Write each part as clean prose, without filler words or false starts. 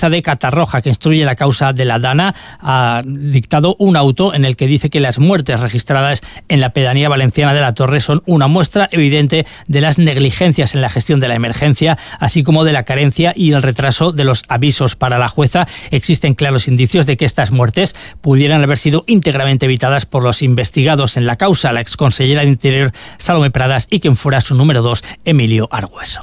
jueza de Catarroja, que instruye la causa de la Dana, ha dictado un auto en el que dice que las muertes registradas en la pedanía valenciana de La Torre son una muestra evidente de las negligencias en la gestión de la emergencia, así como de la carencia y el retraso de los avisos. Para la jueza, existen claros indicios de que estas muertes pudieran haber sido íntegramente evitadas por los investigados en la causa, la exconsellera de Interior Salomé Pradas y quien fuera su número 2, Emilio Argüeso.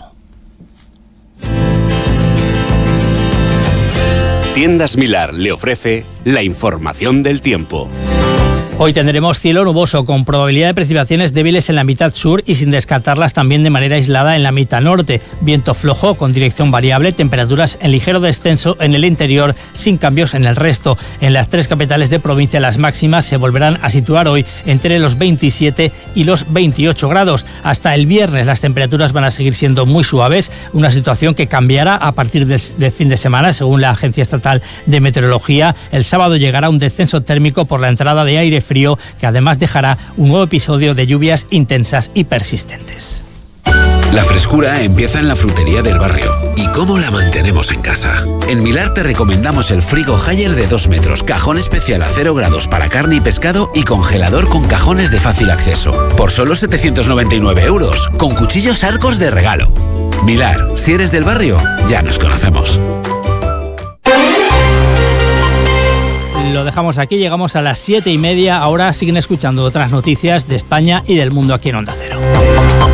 Tiendas Milar le ofrece la información del tiempo. Hoy tendremos cielo nuboso con probabilidad de precipitaciones débiles en la mitad sur y sin descartarlas también de manera aislada en la mitad norte. Viento flojo con dirección variable, temperaturas en ligero descenso en el interior sin cambios en el resto. En las 3 capitales de provincia las máximas se volverán a situar hoy entre los 27 y los 28 grados. Hasta el viernes las temperaturas van a seguir siendo muy suaves, una situación que cambiará a partir del fin de semana según la Agencia Estatal de Meteorología. El sábado llegará un descenso térmico por la entrada de aire frío que además dejará un nuevo episodio de lluvias intensas y persistentes. La frescura empieza en la frutería del barrio. ¿Y cómo la mantenemos en casa? En Milar te recomendamos el frigo Haier de 2 metros, cajón especial a 0 grados para carne y pescado y congelador con cajones de fácil acceso. Por solo 799 €, con cuchillos Arcos de regalo. Milar, si eres del barrio, ya nos conocemos. Lo dejamos aquí, llegamos a las 7:30. Ahora siguen escuchando otras noticias de España y del mundo aquí en Onda Cero.